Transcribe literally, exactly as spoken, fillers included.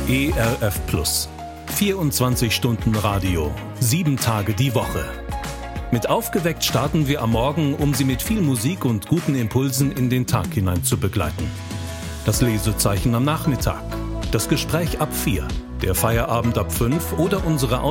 E R F Plus. vierundzwanzig Stunden Radio, sieben Tage die Woche. Mit Aufgeweckt starten wir am Morgen, um Sie mit viel Musik und guten Impulsen in den Tag hinein zu begleiten. Das Lesezeichen am Nachmittag, das Gespräch ab vier, der Feierabend ab fünf oder unsere